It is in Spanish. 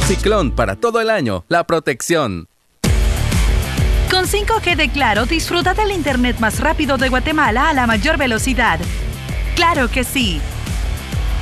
Ciclón, para todo el año, la protección. Con 5G de Claro, disfruta del internet más rápido de Guatemala a la mayor velocidad. ¡Claro que sí!